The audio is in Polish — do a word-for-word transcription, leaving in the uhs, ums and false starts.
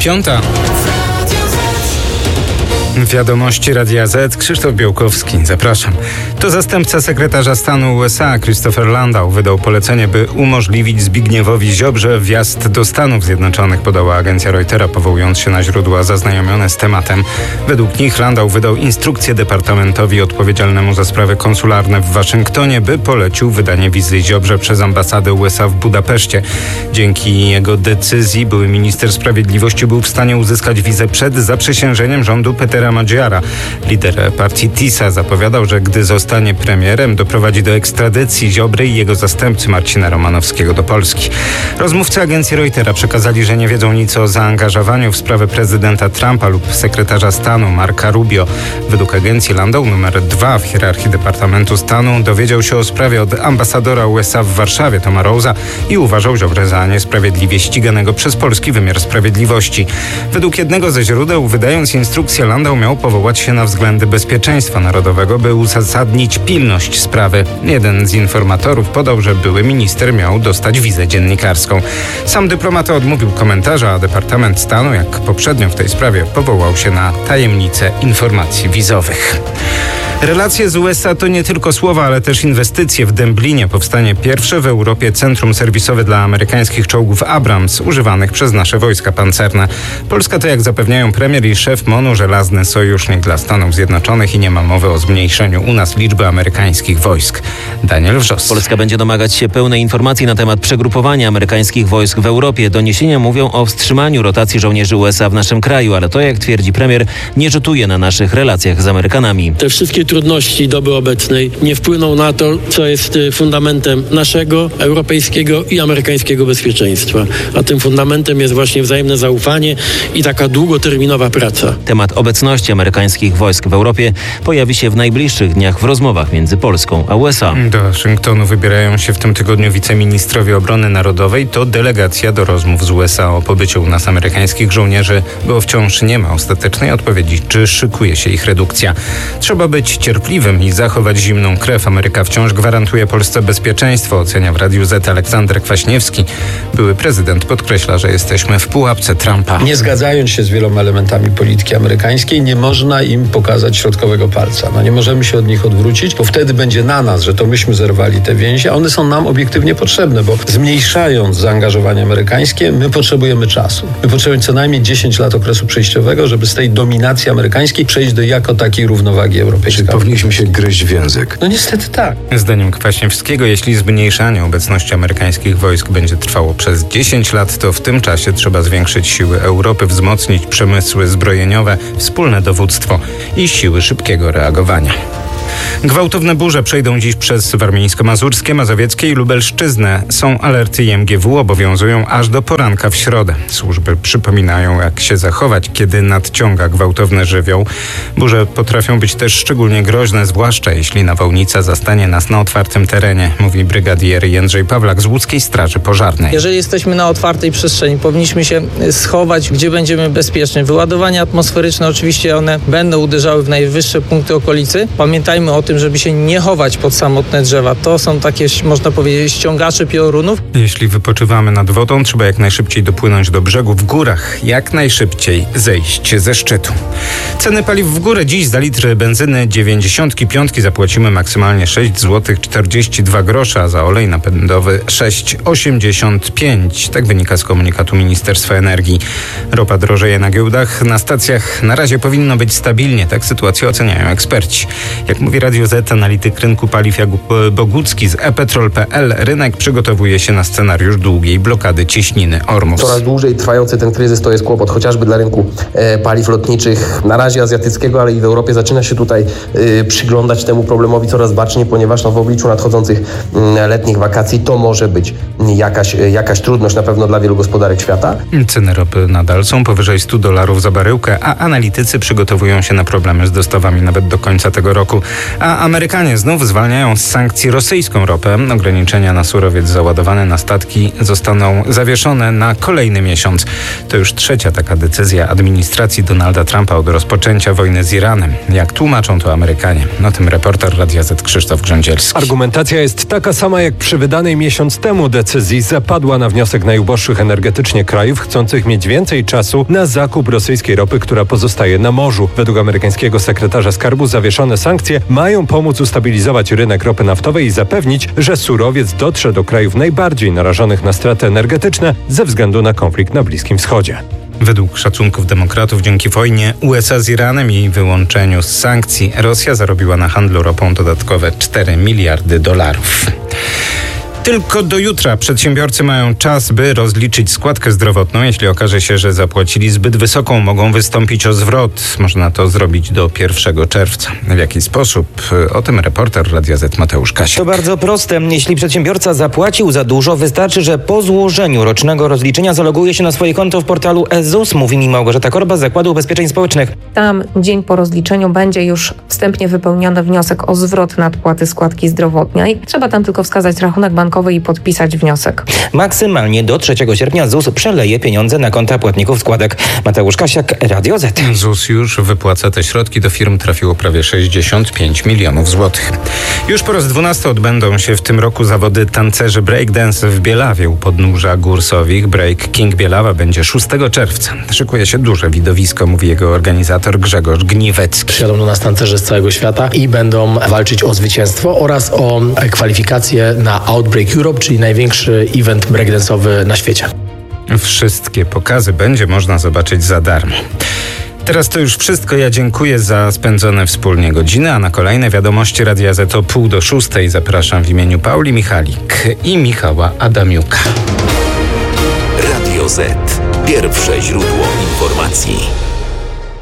Piąta. Wiadomości Radia Z. Krzysztof Białkowski. Zapraszam. To zastępca sekretarza stanu U S A Christopher Landau wydał polecenie, by umożliwić Zbigniewowi Ziobrze wjazd do Stanów Zjednoczonych, podała agencja Reutera, powołując się na źródła zaznajomione z tematem. Według nich Landau wydał instrukcję departamentowi odpowiedzialnemu za sprawy konsularne w Waszyngtonie, by polecił wydanie wizy Ziobrze przez ambasadę U S A w Budapeszcie. Dzięki jego decyzji były minister sprawiedliwości był w stanie uzyskać wizę przed zaprzysiężeniem rządu Petera Maggiara. Lider partii TISA zapowiadał, że gdy zostanie premierem, doprowadzi do ekstradycji Ziobry i jego zastępcy Marcina Romanowskiego do Polski. Rozmówcy agencji Reutera przekazali, że nie wiedzą nic o zaangażowaniu w sprawę prezydenta Trumpa lub sekretarza stanu Marca Rubio. Według agencji Landau numer dwa w hierarchii Departamentu Stanu dowiedział się o sprawie od ambasadora U S A w Warszawie Toma Rose'a i uważał Ziobrę za niesprawiedliwie ściganego przez polski wymiar sprawiedliwości. Według jednego ze źródeł, wydając instrukcję, Landau miał powołać się na względy bezpieczeństwa narodowego, by uzasadnić pilność sprawy. Jeden z informatorów podał, że były minister miał dostać wizę dziennikarską. Sam dyplomata odmówił komentarza, a Departament Stanu, jak poprzednio w tej sprawie, powołał się na tajemnicę informacji wizowych. Relacje z U S A to nie tylko słowa, ale też inwestycje. W Dęblinie powstanie pierwsze w Europie centrum serwisowe dla amerykańskich czołgów Abrams używanych przez nasze wojska pancerne. Polska to, jak zapewniają premier i szef MONU, żelazny sojusznik dla Stanów Zjednoczonych i nie ma mowy o zmniejszeniu u nas liczby amerykańskich wojsk. Daniel Wrzos. Polska będzie domagać się pełnej informacji na temat przegrupowania amerykańskich wojsk w Europie. Doniesienia mówią o wstrzymaniu rotacji żołnierzy U S A w naszym kraju, ale to, jak twierdzi premier, nie rzutuje na naszych relacjach z Amerykanami. Te wszystkie trudności doby obecnej nie wpłyną na to, co jest fundamentem naszego, europejskiego i amerykańskiego bezpieczeństwa. A tym fundamentem jest właśnie wzajemne zaufanie i taka długoterminowa praca. Temat obecności amerykańskich wojsk w Europie pojawi się w najbliższych dniach w rozmowach między Polską a U S A. Do Waszyngtonu wybierają się w tym tygodniu wiceministrowie obrony narodowej. To delegacja do rozmów z U S A o pobycie u nas amerykańskich żołnierzy, bo wciąż nie ma ostatecznej odpowiedzi, czy szykuje się ich redukcja. Trzeba być cierpliwym i zachować zimną krew. Ameryka wciąż gwarantuje Polsce bezpieczeństwo, ocenia w Radiu Z Aleksander Kwaśniewski. Były prezydent podkreśla, że jesteśmy w pułapce Trumpa. Nie zgadzając się z wieloma elementami polityki amerykańskiej, nie można im pokazać środkowego palca. No nie możemy się od nich odwrócić, bo wtedy będzie na nas, że to myśmy zerwali te więzi, a one są nam obiektywnie potrzebne, bo zmniejszając zaangażowanie amerykańskie, my potrzebujemy czasu. My potrzebujemy co najmniej dziesięć lat okresu przejściowego, żeby z tej dominacji amerykańskiej przejść do jako takiej równowagi europejskiej. Powinniśmy się gryźć w język. No niestety tak. Zdaniem Kwaśniewskiego, jeśli zmniejszanie obecności amerykańskich wojsk będzie trwało przez dziesięć lat, to w tym czasie trzeba zwiększyć siły Europy, wzmocnić przemysły zbrojeniowe, wspólne dowództwo i siły szybkiego reagowania. Gwałtowne burze przejdą dziś przez Warmińsko-Mazurskie, Mazowieckie i Lubelszczyznę. Są alerty I M G W, obowiązują aż do poranka w środę. Służby przypominają, jak się zachować, kiedy nadciąga gwałtowny żywioł. Burze potrafią być też szczególnie groźne, zwłaszcza jeśli nawałnica zastanie nas na otwartym terenie, mówi brygadier Jędrzej Pawlak z Łódzkiej Straży Pożarnej. Jeżeli jesteśmy na otwartej przestrzeni, powinniśmy się schować, gdzie będziemy bezpieczni. Wyładowania atmosferyczne oczywiście one będą uderzały w najwyższe punkty okolicy. Pamiętajmy o tym, żeby się nie chować pod samotne drzewa. To są takie, można powiedzieć, ściągacze piorunów. Jeśli wypoczywamy nad wodą, trzeba jak najszybciej dopłynąć do brzegu. W górach jak najszybciej zejść ze szczytu. Ceny paliw w górę. Dziś za litr benzyny dziewięćdziesiątki piątki zapłacimy maksymalnie sześć złotych czterdzieści dwa grosze, a za olej napędowy sześć osiemdziesiąt pięć. Tak wynika z komunikatu Ministerstwa Energii. Ropa drożeje na giełdach. Na stacjach na razie powinno być stabilnie. Tak sytuację oceniają eksperci. Jak mówi Radio Z, analityk rynku paliw Jakub Bogucki z e petrol kropka pe el, rynek przygotowuje się na scenariusz długiej blokady cieśniny Ormus. Coraz dłużej trwający ten kryzys to jest kłopot chociażby dla rynku e, paliw lotniczych, na razie azjatyckiego, ale i w Europie zaczyna się tutaj e, przyglądać temu problemowi coraz baczniej, ponieważ no, w obliczu nadchodzących m, letnich wakacji to może być jakaś, e, jakaś trudność na pewno dla wielu gospodarek świata. Ceny ropy nadal są powyżej stu dolarów za baryłkę, a analitycy przygotowują się na problemy z dostawami nawet do końca tego roku. A Amerykanie znów zwalniają z sankcji rosyjską ropę. Ograniczenia na surowiec załadowany na statki zostaną zawieszone na kolejny miesiąc. To już trzecia taka decyzja administracji Donalda Trumpa od rozpoczęcia wojny z Iranem. Jak tłumaczą to Amerykanie? O tym reporter Radia Z Krzysztof Grządzielski. Argumentacja jest taka sama jak przy wydanej miesiąc temu decyzji. Zapadła na wniosek najuboższych energetycznie krajów chcących mieć więcej czasu na zakup rosyjskiej ropy, która pozostaje na morzu. Według amerykańskiego sekretarza skarbu zawieszone sankcje mają pomóc ustabilizować rynek ropy naftowej i zapewnić, że surowiec dotrze do krajów najbardziej narażonych na straty energetyczne ze względu na konflikt na Bliskim Wschodzie. Według szacunków demokratów dzięki wojnie U S A z Iranem i wyłączeniu z sankcji Rosja zarobiła na handlu ropą dodatkowe cztery miliardy dolarów. Tylko do jutra przedsiębiorcy mają czas, by rozliczyć składkę zdrowotną. Jeśli okaże się, że zapłacili zbyt wysoką, mogą wystąpić o zwrot. Można to zrobić do pierwszego czerwca. W jaki sposób? O tym reporter Radia Z Mateusz Kasiak. To bardzo proste. Jeśli przedsiębiorca zapłacił za dużo, wystarczy, że po złożeniu rocznego rozliczenia zaloguje się na swoje konto w portalu e ZUS, mówi mi Małgorzata Korba z Zakładu Ubezpieczeń Społecznych. Tam dzień po rozliczeniu będzie już wstępnie wypełniony wniosek o zwrot nadpłaty składki zdrowotnej. Trzeba tam tylko wskazać rachunek bankowy i podpisać wniosek. Maksymalnie do trzeciego sierpnia ZUS przeleje pieniądze na konta płatników składek. Mateusz Kasiak, Radio Z. ZUS już wypłaca te środki. Do firm trafiło prawie sześćdziesiąt pięć milionów złotych. Już po raz dwunasty odbędą się w tym roku zawody tancerzy breakdance w Bielawie u podnóża gór Sowich. Break King Bielawa będzie szóstego czerwca. Szykuje się duże widowisko, mówi jego organizator Grzegorz Gniwecki. Przyjadą do nas tancerzy z całego świata i będą walczyć o zwycięstwo oraz o kwalifikacje na Outbreak Europe, czyli największy event breakdance'owy na świecie. Wszystkie pokazy będzie można zobaczyć za darmo. Teraz to już wszystko. Ja dziękuję za spędzone wspólnie godziny, a na kolejne wiadomości Radia Z o pół do szóstej zapraszam w imieniu Pauli Michalik i Michała Adamiuka. Radio Z. Pierwsze źródło informacji.